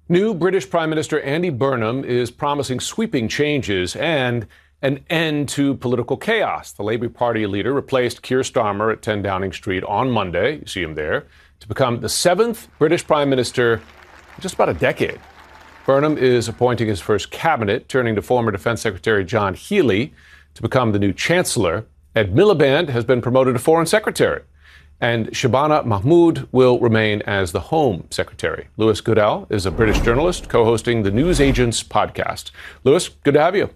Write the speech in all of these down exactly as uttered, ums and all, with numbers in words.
New British Prime Minister Andy Burnham is promising sweeping changes and an end to political chaos. The Labour Party leader replaced Keir Starmer at ten Downing Street on Monday, you see him there, to become the seventh British Prime Minister in just about a decade. Burnham is appointing his first cabinet, turning to former Defence Secretary John Healey to become the new Chancellor. Ed Miliband has been promoted to Foreign Secretary. And Shabana Mahmood will remain as the Home Secretary. Lewis Goodell is a British journalist co-hosting the News Agents podcast. Lewis, good to have you.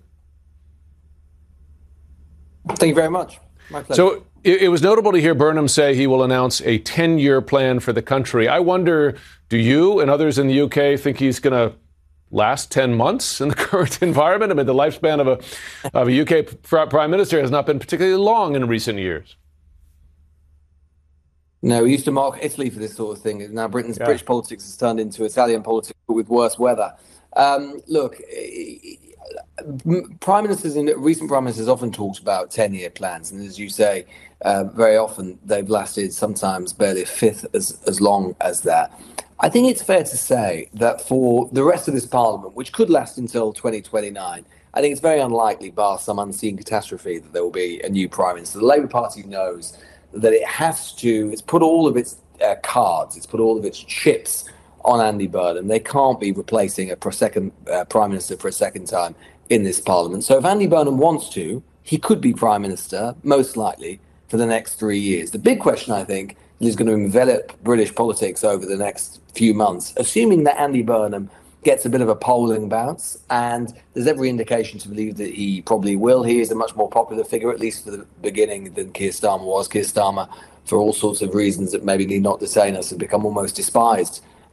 Thank you very much. My pleasure. So it, it was notable to hear Burnham say he will announce a ten-year plan for the country. I wonder, do you and others in the U K think he's going to last ten months in the current environment? I mean, the lifespan of a, of a U K Prime Minister has not been particularly long in recent years. No, we used to mark Italy for this sort of thing. Now Britain's yeah. British politics has turned into Italian politics, but with worse weather. Um, look, prime ministers and recent prime ministers often talked about ten-year plans, and as you say, uh, very often they've lasted sometimes barely a fifth as as long as that. I think it's fair to say that for the rest of this parliament, which could last until twenty twenty-nine, I think it's very unlikely, bar some unseen catastrophe, that there will be a new prime minister. The Labour Party knows that it has to, it's put all of its uh, cards, it's put all of its chips on Andy Burnham. They can't be replacing a second uh, prime minister for a second time in this parliament. So if Andy Burnham wants to, he could be prime minister, most likely, for the next three years. The big question, I think, is going to envelop British politics over the next few months, assuming that Andy Burnham gets a bit of a polling bounce, and there's every indication to believe that he probably will. He is a much more popular figure, at least for the beginning, than Keir Starmer was. Keir Starmer, for all sorts of reasons that maybe need not detain us, has become almost despised